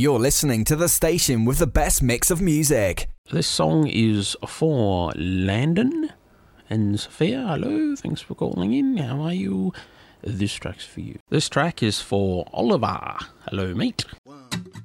You're listening to the station with the best mix of music. This song is for Landon and Sophia. Hello, thanks for calling in. How are you? This track's for you. This track is for Oliver. Hello, mate. 1,